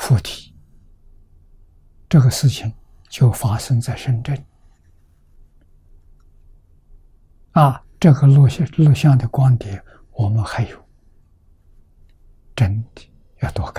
菩提，这个事情就发生在深圳。这个录像的光碟我们还有，真的要多